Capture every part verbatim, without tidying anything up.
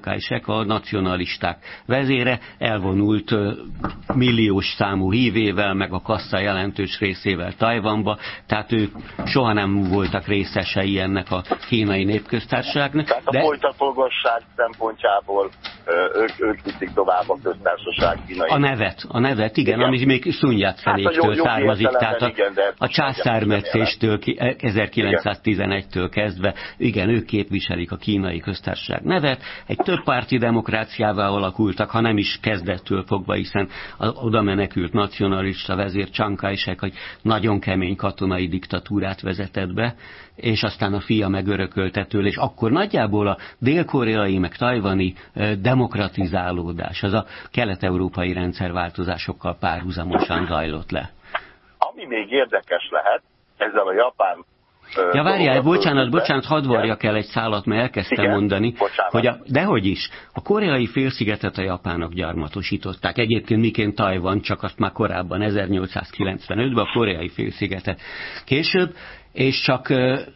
Kai-shek, a nacionalisták vezére, elvonult milliós számú hívével, meg a kassza jelentős részével Tajvanba, tehát ők soha nem voltak részesei ennek a kínai népköztársaságnak. Tehát a folytatólagosság szempontjából ők, ők viszik tovább a köztársaság kínai. A nevet, a nevet, igen, igen. Ami még Sun Yat-senéktől hát származik, tehát a, a császármetszéstől ezerkilencszáztizenegytől kezdve, igen, ők képviselik a kínai köztársaság nevet, egy többpárti demokráciává alakultak, ha nem is kezdettől fogva, hiszen oda menekült nacionalista vezér Chiang Kai-shek, hogy nagyon kemény katonai diktatúrát vezetett be, és aztán a fia megörökölte tőle, és akkor nagyjából a dél-koreai meg tajvani demokratizálódás, az a kelet-európai rendszerváltozásokkal párhuzamosan zajlott le. Ami még érdekes lehet, ezzel a japán... Ja, várjál, bocsánat, bocsánat, hadd varjak el egy szálat, mert elkezdtem igen, mondani, bocsánat. hogy a, dehogy is, a koreai félszigetet a japánok gyarmatosították. Egyébként miként Tajvan, csak azt már korábban, ezernyolcszázkilencvenötben a koreai félszigetet később, és csak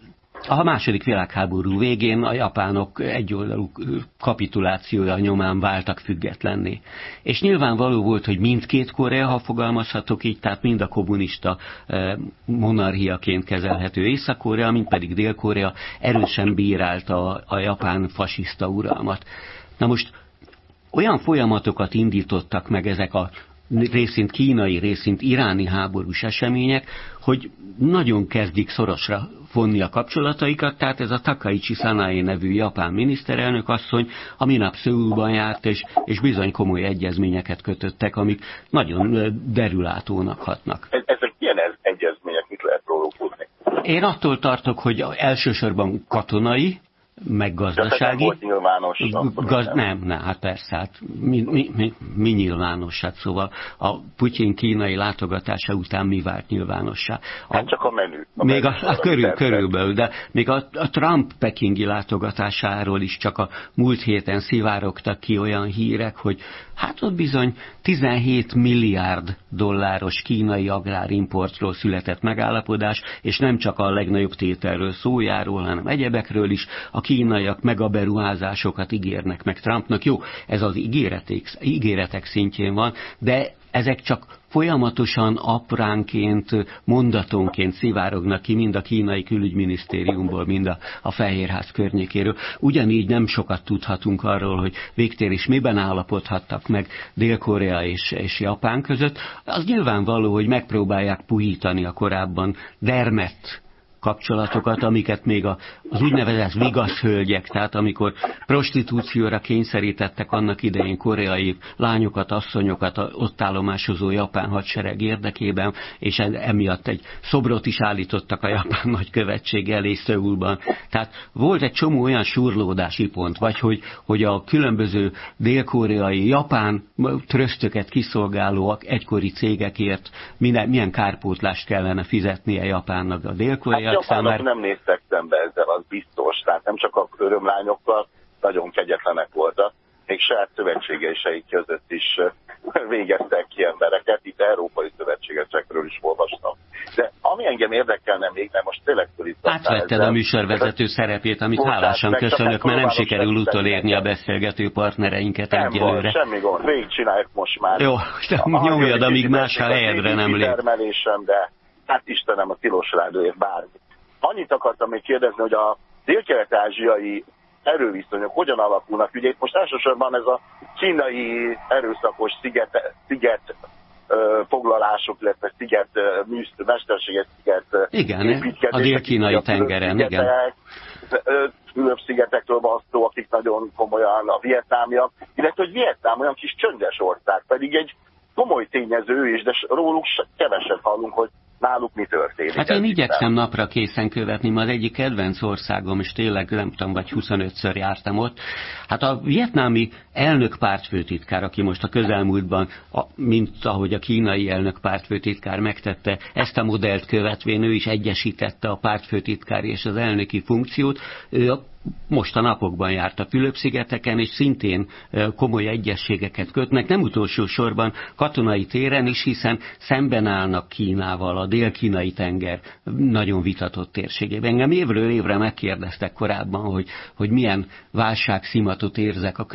a második világháború végén a japánok egyoldalú kapitulációja nyomán váltak függetlenné. És nyilvánvaló volt, hogy mindkét Korea, ha fogalmazhatok így, tehát mind a kommunista monarchiaként kezelhető Észak-Korea, mind pedig Dél-Korea erősen bírálta a, a japán fasiszta uralmat. Na most olyan folyamatokat indítottak meg ezek a részint kínai, részint iráni háborús események, hogy nagyon kezdik szorosra vonni a kapcsolataikat, tehát ez a Takaichi Sanae nevű japán miniszterelnök asszony, a minap Szöulban járt, és, és bizony komoly egyezményeket kötöttek, amik nagyon derülátónak hatnak. Ezek milyen egyezmények, mit lehet róluk tudni? Én attól tartok, hogy elsősorban katonai, meg gazdasági. Volt nyilvános, gaz, nem, nem, hát persze, hát mi, mi, mi, mi nyilvános, hát szóval a Putyin kínai látogatása után mi vált nyilvánossá. A, hát csak a menü. A még menü a, a körül, körülbelül, de még a, a Trump pekingi látogatásáról is csak a múlt héten szivárogtak ki olyan hírek, hogy hát ott bizony tizenhét milliárd dolláros kínai agrárimportról született megállapodás, és nem csak a legnagyobb tételről, szójáról, hanem egyebekről is. A kínaiak meg a beruházásokat ígérnek meg Trumpnak. Jó, ez az ígéretek, ígéretek szintjén van, de ezek csak folyamatosan apránként, mondatonként szivárognak ki mind a kínai külügyminisztériumból, mind a, a Fehérház környékéről. Ugyanígy nem sokat tudhatunk arról, hogy végtér is miben állapodhattak meg Dél-Korea és, és Japán között. Az nyilvánvaló, hogy megpróbálják puhítani a korábban dermedt kapcsolatokat, amiket még az úgynevezett vigaszhölgyek, tehát amikor prostitúcióra kényszerítettek annak idején koreai lányokat, asszonyokat a ott állomásozó japán hadsereg érdekében, és emiatt egy szobrot is állítottak a japán nagykövetség elé Szöulban. Tehát volt egy csomó olyan surlódási pont, vagy hogy, hogy a különböző dél-koreai, japán trösztöket kiszolgáló egykori cégekért milyen, milyen kárpótlást kellene fizetnie Japánnak a dél-koreai. Hát japánok nem néztek szembe ezzel, az biztos. Tehát nem csak a örömlányokkal, nagyon kegyetlenek voltak. Még saját szövetségeseik között is végeztek ki embereket. Itt európai szövetségesekről is olvastam. De ami engem érdekelne még, mert most tényleg fölítottál átvetted ezzel, a műsorvezető szerepét, amit hálásan köszönök, mert nem sikerül utolérni a beszélgető partnereinket egyelőre. Nem semmi gond, végigcsináljuk most már. Jó, nyomjad, amíg más helyedre nem lép. De hát Istenem, a tilos rádióért bármi. Annyit akartam még kérdezni, hogy a dél-kelet-ázsiai erőviszonyok hogyan alakulnak. Ugye itt most elsősorban ez a kínai erőszakos sziget, sziget ö, foglalások, illetve sziget, műszt, mesterséges sziget igen, a dél-kínai tengeren, igen. Fülöp-szigetekről van szó, akik nagyon komolyan a vietnámiak, illetve hogy Vietnám olyan kis csöndes ország, pedig egy komoly tényező is, de róluk keveset hallunk, hogy náluk mi történik. Hát én igyekszem napra készen követni, ma az egyik kedvenc országom, és tényleg nem tudom, vagy huszonötször jártam ott. Hát a vietnámi elnök pártfőtitkár, aki most a közelmúltban, a, mint ahogy a kínai elnök pártfőtitkár megtette, ezt a modellt követvén ő is egyesítette a pártfőtitkári és az elnöki funkciót. Ő a most a napokban járt a Fülöp-szigeteken, és szintén komoly egyességeket kötnek, nem utolsó sorban katonai téren is, hiszen szemben állnak Kínával, a dél-kínai tenger nagyon vitatott térségében. Engem évről évre megkérdeztek korábban, hogy, hogy milyen válságszimatot érzek a